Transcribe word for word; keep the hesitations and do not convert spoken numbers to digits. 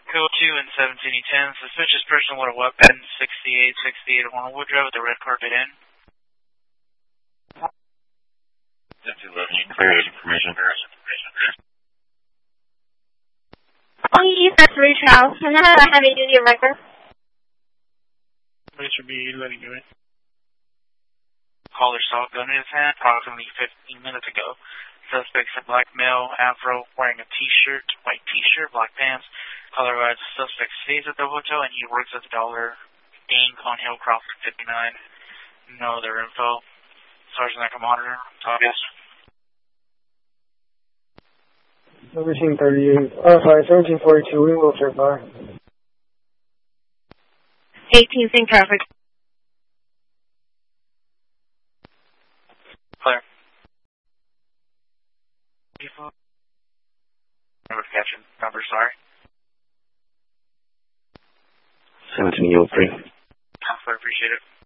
Code two and seventeen E ten. Suspicious person with a weapon. sixty-eight sixty-eight Longwood Drive with the red carpet in. Clear information. Only East Ridge House. Can I have a heavy duty record? They should be letting you in. Caller saw a gun in his hand approximately fifteen minutes ago. Suspect's a black male, afro, wearing a t-shirt, white t-shirt, black pants. Otherwise, the suspect stays at the hotel and he works at the Dollar Inn on Hillcroft fifty-nine. No other info. Sergeant I can monitor. August. seventeen thirty-eight. Oh, sorry, seventeen forty-two. We will check bar. eighteen Sync traffic. Clear. Notification number, sorry. seventeen oh three. I appreciate it.